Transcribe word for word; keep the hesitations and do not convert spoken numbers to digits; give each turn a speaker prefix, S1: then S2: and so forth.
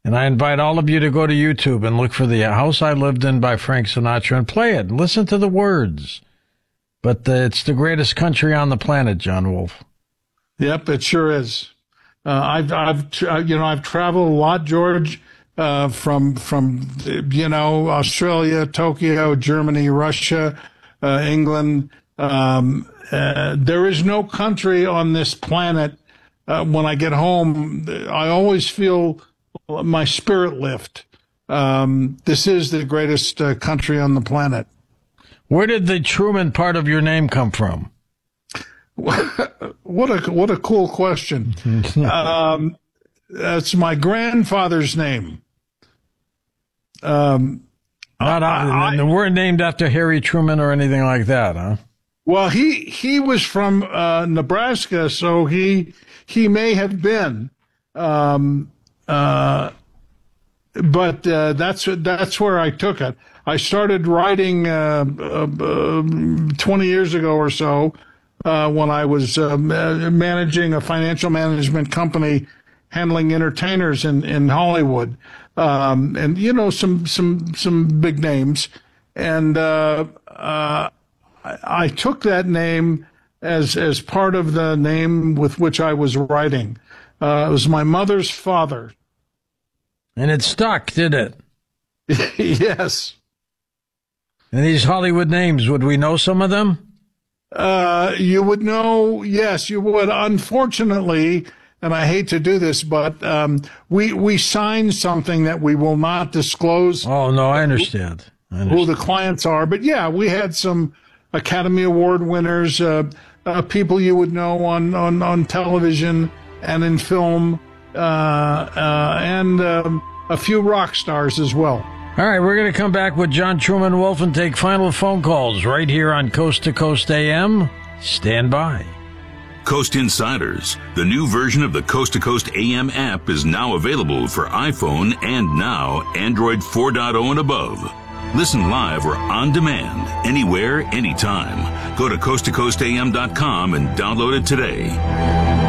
S1: And I invite all of you to go to YouTube and look for The House I Lived In by Frank Sinatra and play it and listen to the words. But the, it's the greatest country on the planet, John Wolf.
S2: Yep, it sure is. Uh, I've, I've, you know, I've traveled a lot, George, uh, from, from, you know, Australia, Tokyo, Germany, Russia, uh, England. Um, uh, there is no country on this planet. Uh, when I get home, I always feel my spirit lift. Um, this is the greatest uh, country on the planet.
S1: Where did the Truman part of your name come from?
S2: What a what a cool question. um, that's my grandfather's name. Um,
S1: Not I, I, weren't named after Harry Truman or anything like that, huh?
S2: Well, he he was from uh, Nebraska, so he he may have been. Um, uh, but uh, that's that's where I took it. I started writing uh, uh, twenty years ago or so uh, when I was uh, managing a financial management company handling entertainers in, in Hollywood. Um, and, you know, some some some big names. And uh, uh, I, I took that name as as part of the name with which I was writing. Uh, it was my mother's father.
S1: And it stuck, did it?
S2: Yes.
S1: And these Hollywood names, would we know some of them?
S2: Uh, you would know, yes, you would. Unfortunately, and I hate to do this, but um, we we signed something that we will not disclose.
S1: Oh, no, I understand. I understand.
S2: Who the clients are. But, yeah, we had some Academy Award winners, uh, uh, people you would know on, on, on television and in film, uh, uh, and um, a few rock stars as well.
S1: All right, we're going to come back with John Truman Wolf and take final phone calls right here on Coast to Coast A M. Stand by.
S3: Coast Insiders, the new version of the Coast to Coast A M app, is now available for iPhone and now Android four point oh and above. Listen live or on demand, anywhere, anytime. Go to coast to coast a m dot com and download it today.